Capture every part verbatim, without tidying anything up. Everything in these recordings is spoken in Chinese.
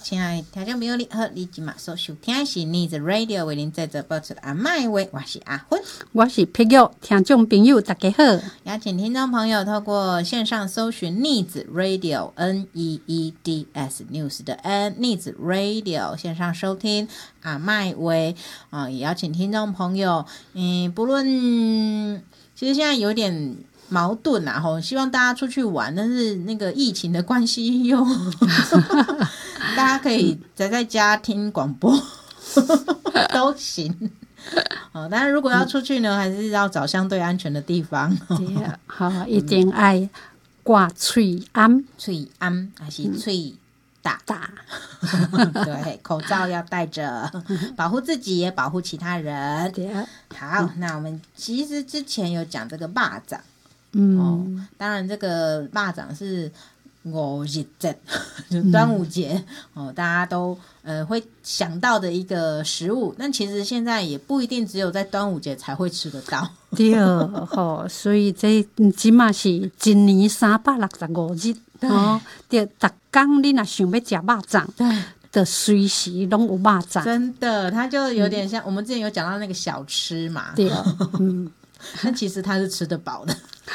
亲爱的听众朋友你好，你今晚所收听的是 Needs Radio 为您在这播出的阿麦话，我是阿芬， 我是碧玉，听众朋友大家好。 邀请听众朋友透过线上搜寻 Needs Radio N E E D S News 的 N Needs Radio 线上收听阿麦话啊，也邀请听众朋友，嗯，不论其实现在有点矛盾啊，吼，希望大家出去玩，但是那个疫情的关系又大家可以宅在家听广播都行。哦，但是如果要出去呢，还是要找相对安全的地方。 对啊，好，一定爱挂嘴安， 嘴安还是嘴大大。 对，口罩要戴着，保护自己也保护其他人。 对啊， 好，那我们其实之前有讲这个肉粽。 嗯、 哦，当然这个肉粽是五日节，就端午节、嗯、哦，大家都呃会想到的一个食物，但其实现在也不一定只有在端午节才会吃得到。 对哦，所以这起码是一年三百六十五日哦，对，逐天你若想要吃肉粽， 对， 的随时拢有肉粽， 真的，它就有点像、嗯、我们之前有讲到那个小吃嘛， 对，嗯， 但其实它是吃得饱的。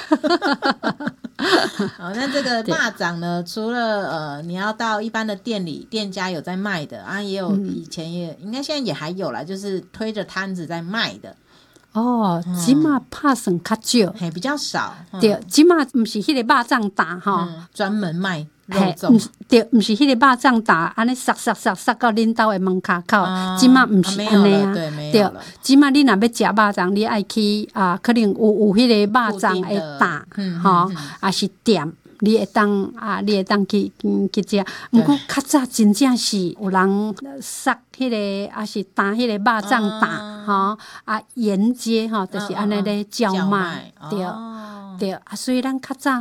好，那这个肉粽呢，除了呃你要到一般的店里，店家有在卖的啊，也有以前也、嗯、应该现在也还有啦，就是推着摊子在卖的。 哦，即马拍算较少， 嘿，比较少。 嗯、对，即马毋是迄个肉粽担吼， 专、嗯、门卖肉粽。 对，毋是迄个肉粽担，安尼塞塞塞塞到恁兜的门骹口。即马毋是安尼啊，对，即马你若要食肉粽，你爱去啊，可能有有迄个肉粽的担，吼，也是店。你会当啊，你会当去嗯去食，毋过较早真正是有人塞迄个，还是担迄个肉粽担吼，啊沿街吼，就是安尼咧叫卖，对对啊，所以咱较早。